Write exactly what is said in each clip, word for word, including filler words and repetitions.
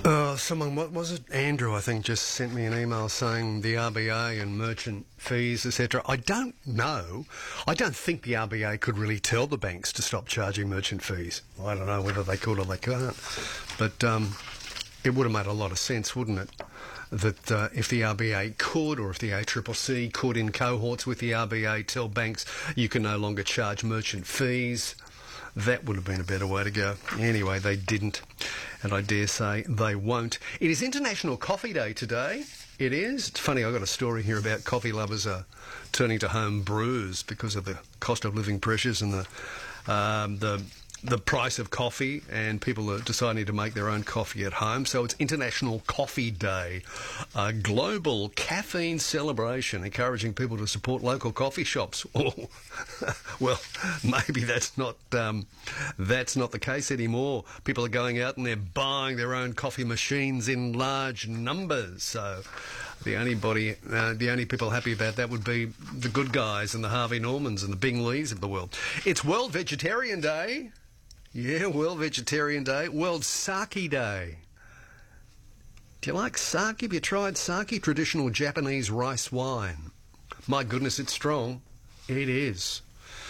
Uh, someone, what was it? Andrew, I think, just sent me an email saying the R B A and merchant fees, et cetera. I don't know. I don't think the R B A could really tell the banks to stop charging merchant fees. I don't know whether they could or they can't. But um, it would have made a lot of sense, wouldn't it? That uh, if the R B A could, or if the A C C C could, in cohorts with the R B A, tell banks you can no longer charge merchant fees, that would have been a better way to go. Anyway, they didn't, and I dare say they won't. It is International Coffee Day today. It is. It's funny, I've got a story here about coffee lovers uh, turning to home brews because of the cost of living pressures and the um, the the price of coffee, and people are deciding to make their own coffee at home. So it's International Coffee Day, a global caffeine celebration encouraging people to support local coffee shops. Oh, well, maybe that's not um, that's not the case anymore. People are going out and they're buying their own coffee machines in large numbers. So the only body, uh, the only people happy about that would be the good guys and the Harvey Normans and the Bing Lees of the world. It's World Vegetarian Day. Yeah, World Vegetarian Day. World Sake Day. Do you like sake? Have you tried sake? Traditional Japanese rice wine. My goodness, it's strong. It is.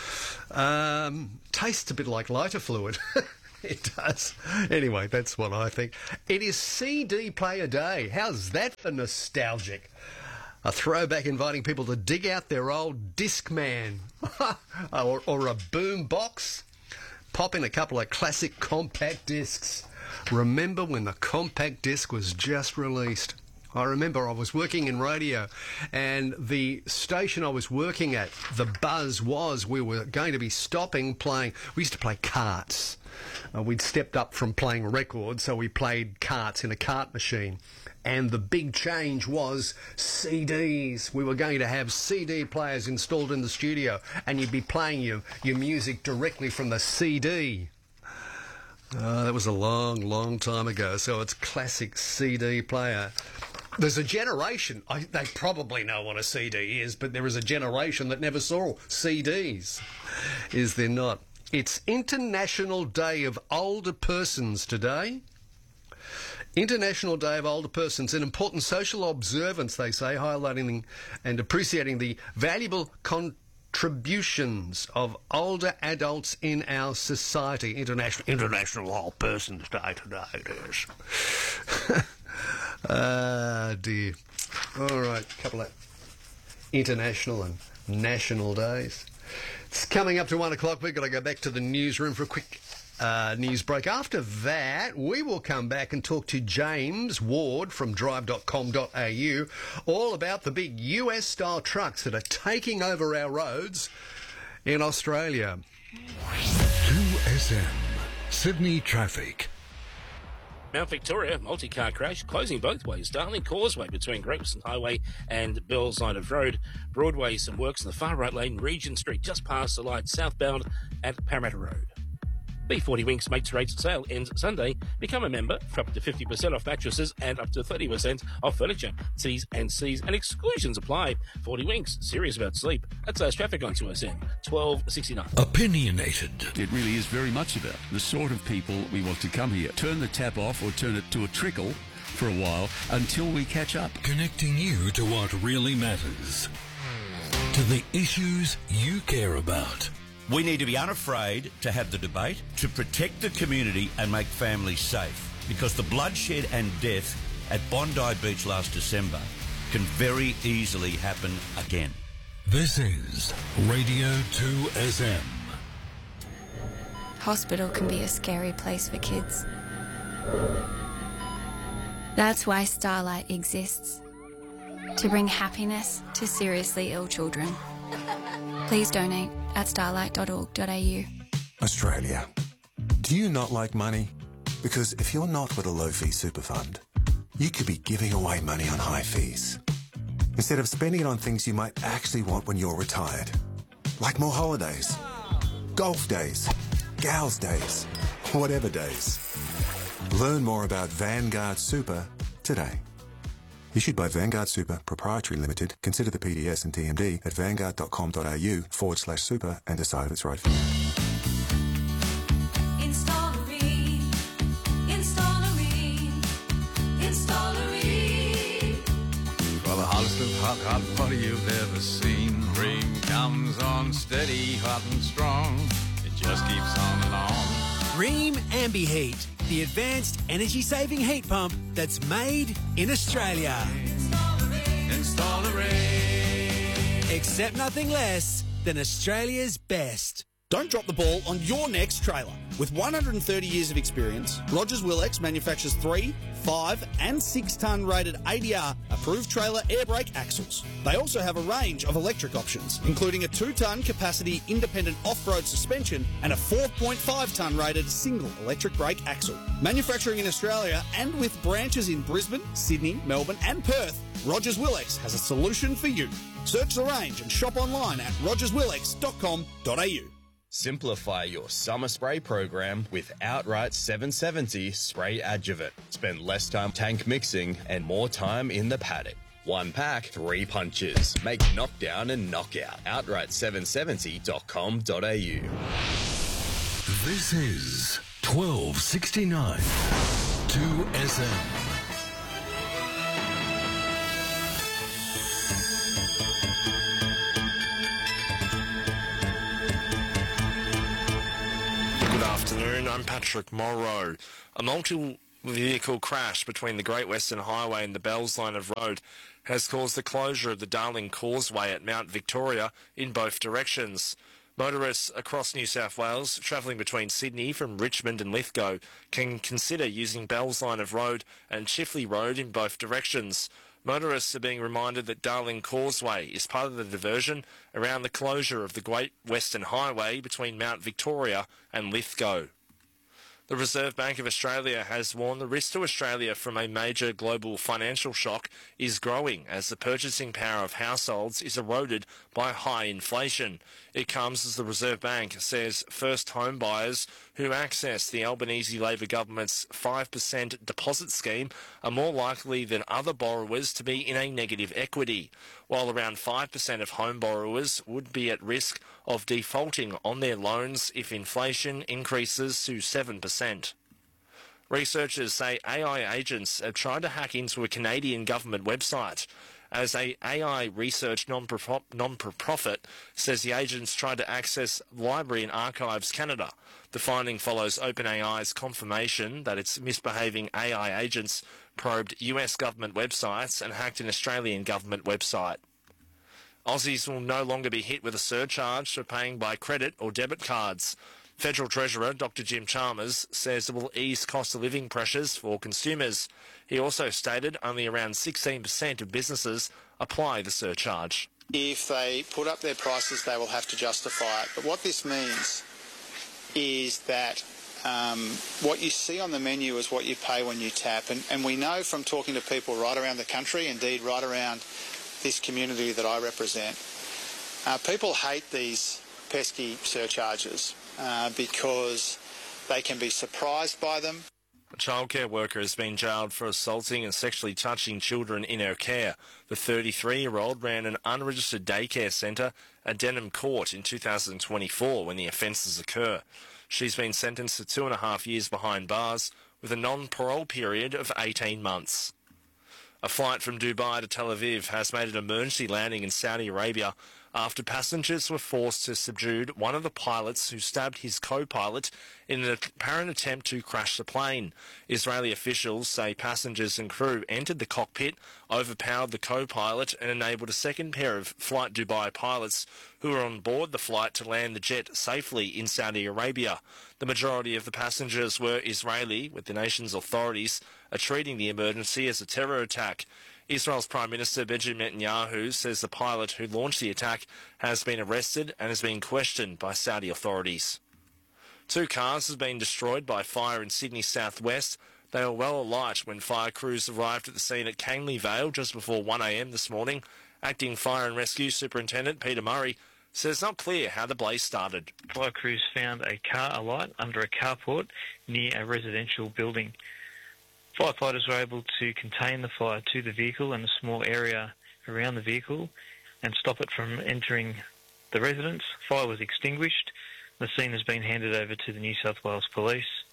Um, tastes a bit like lighter fluid. It does. Anyway, that's what I think. It is C D Player Day. How's that for nostalgic? A throwback inviting people to dig out their old Discman or, or a boom box. Pop in a couple of classic compact discs. Remember when the compact disc was just released? I remember I was working in radio, and the station I was working at, the buzz was we were going to be stopping playing. We used to play carts. Uh, we'd stepped up from playing records, so we played carts in a cart machine. And the big change was C Ds. We were going to have C D players installed in the studio, and you'd be playing your, your music directly from the C D. Uh, that was a long, long time ago, so it's classic C D player. There's a generation, I, they probably know what a C D is, but there is a generation that never saw C Ds, is there not? It's International Day of Older Persons today. International Day of Older Persons, an important social observance, they say, highlighting and appreciating the valuable contributions of older adults in our society. International International Old Persons Day today it is. Ah, dear. All right, a couple of international and national days. It's coming up to one o'clock. We've got to go back to the newsroom for a quick uh, news break. After that, we will come back and talk to James Ward from drive dot com dot a u all about the big U S-style trucks that are taking over our roads in Australia. two S M, Sydney traffic. Mount Victoria, multi-car crash, closing both ways. Darling Causeway between Gregson Highway and Bells Island Road. Broadway, some works in the far right lane. Regent Street, just past the light, southbound at Parramatta Road. B forty Winks Mates Rates sale ends Sunday. Become a member for up to fifty percent off mattresses and up to thirty percent off furniture. T's and C's and exclusions apply. forty Winks, serious about sleep. That's our traffic on two S M, twelve sixty-nine. Opinionated. It really is very much about the sort of people we want to come here. Turn the tap off or turn it to a trickle for a while until we catch up. Connecting you to what really matters. To the issues you care about. We need to be unafraid to have the debate, to protect the community and make families safe, because the bloodshed and death at Bondi Beach last December can very easily happen again. This is Radio two S M. Hospital can be a scary place for kids. That's why Starlight exists, to bring happiness to seriously ill children. Please donate at starlight dot org dot a u. Australia. Do you not like money? Because if you're not with a low-fee super fund, you could be giving away money on high fees, instead of spending it on things you might actually want when you're retired. Like more holidays, golf days, gals days, whatever days. Learn more about Vanguard Super today. Issued by Vanguard Super, Proprietary Limited. Consider the P D S and T M D at vanguard dot com dot a u forward slash super and decide if it's right for you. Install Marine. Install Marine. hot, hot water you've ever seen. Ream comes on steady, hot and strong. It just keeps on and on. Ream AmbiHeat, the advanced energy-saving heat pump that's made in Australia. Install the Ream. Accept nothing less than Australia's best. Don't drop the ball on your next trailer. With one hundred thirty years of experience, Rogers Willex manufactures three, five and six tonne rated A D R approved trailer air brake axles. They also have a range of electric options, including a two tonne capacity independent off-road suspension and a four point five tonne rated single electric brake axle. Manufacturing in Australia and with branches in Brisbane, Sydney, Melbourne and Perth, Rogers Willex has a solution for you. Search the range and shop online at rogers willex dot com dot a u. Simplify your summer spray program with Outright seven seventy Spray Adjuvant. Spend less time tank mixing and more time in the paddock. One pack, three punches. Make knockdown and knockout. outright seven seventy dot com dot a u. This is twelve sixty-nine two S M. I'm Patrick Morrow. A multi-vehicle crash between the Great Western Highway and the Bells Line of Road has caused the closure of the Darling Causeway at Mount Victoria in both directions. Motorists across New South Wales travelling between Sydney from Richmond and Lithgow can consider using Bells Line of Road and Chifley Road in both directions. Motorists are being reminded that Darling Causeway is part of the diversion around the closure of the Great Western Highway between Mount Victoria and Lithgow. The Reserve Bank of Australia has warned the risk to Australia from a major global financial shock is growing as the purchasing power of households is eroded by high inflation. It comes as the Reserve Bank says first home buyers who access the Albanese Labor government's five percent deposit scheme are more likely than other borrowers to be in a negative equity, while around five percent of home borrowers would be at risk of defaulting on their loans if inflation increases to seven percent. Researchers say A I agents have tried to hack into a Canadian government website. As a AI research non-profit says the agents tried to access Library and Archives Canada. The finding follows OpenAI's confirmation that its misbehaving A I agents probed U S government websites and hacked an Australian government website. Aussies will no longer be hit with a surcharge for paying by credit or debit cards. Federal Treasurer Doctor Jim Chalmers says it will ease cost of living pressures for consumers. He also stated only around sixteen percent of businesses apply the surcharge. If they put up their prices, they will have to justify it. But what this means is that um, what you see on the menu is what you pay when you tap. And, and we know from talking to people right around the country, indeed right around this community that I represent, uh, people hate these pesky surcharges. Uh, because they can be surprised by them. A childcare worker has been jailed for assaulting and sexually touching children in her care. The thirty-three-year-old ran an unregistered daycare centre at Denham Court in two thousand twenty-four when the offences occur. She's been sentenced to two and a half years behind bars with a non-parole period of eighteen months. A flight from Dubai to Tel Aviv has made an emergency landing in Saudi Arabia after passengers were forced to subdue one of the pilots who stabbed his co-pilot in an apparent attempt to crash the plane. Israeli officials say passengers and crew entered the cockpit, overpowered the co-pilot and enabled a second pair of Flight Dubai pilots who were on board the flight to land the jet safely in Saudi Arabia. The majority of the passengers were Israeli, with the nation's authorities treating the emergency as a terror attack. Israel's Prime Minister Benjamin Netanyahu says the pilot who launched the attack has been arrested and has been questioned by Saudi authorities. Two cars have been destroyed by fire in Sydney southwest. They were well alight when fire crews arrived at the scene at Kangley Vale just before one a m this morning. Acting Fire and Rescue Superintendent Peter Murray says it's not clear how the blaze started. Fire crews found a car alight under a carport near a residential building. Firefighters were able to contain the fire to the vehicle and a small area around the vehicle and stop it from entering the residence. Fire was extinguished. The scene has been handed over to the New South Wales Police.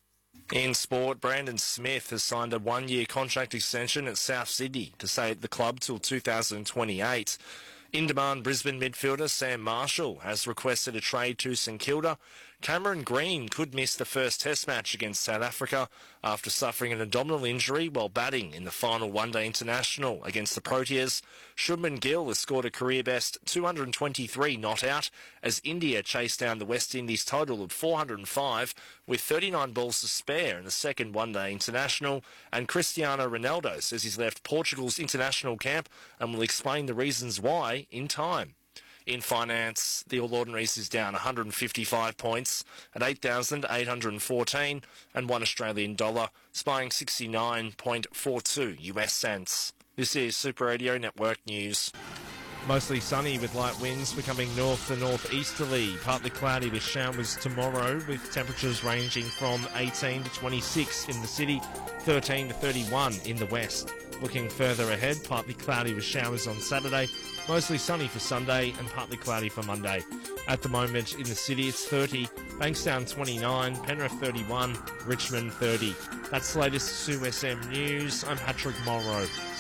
In sport, Brandon Smith has signed a one-year contract extension at South Sydney to stay at the club till two thousand twenty-eight. In-demand Brisbane midfielder Sam Marshall has requested a trade to St Kilda. Cameron Green could miss the first Test match against South Africa after suffering an abdominal injury while batting in the final one-day international against the Proteas. Shubman Gill has scored a career-best two hundred twenty-three not out as India chased down the West Indies total of four hundred five with thirty-nine balls to spare in the second one-day international. And Cristiano Ronaldo says he's left Portugal's international camp and will explain the reasons why in time. In finance, the All Ordinaries is down one hundred fifty-five points at eight thousand eight hundred fourteen and one Australian dollar, spying sixty-nine point four two U S cents. This is Super Radio Network News. Mostly sunny with light winds becoming north to northeasterly. Partly cloudy with showers tomorrow with temperatures ranging from eighteen to twenty-six in the city, thirteen to thirty-one in the west. Looking further ahead, partly cloudy with showers on Saturday, mostly sunny for Sunday and partly cloudy for Monday. At the moment in the city it's thirty, Bankstown twenty-nine, Penrith thirty-one, Richmond thirty. That's the latest Sue S M News. I'm Patrick Morrow.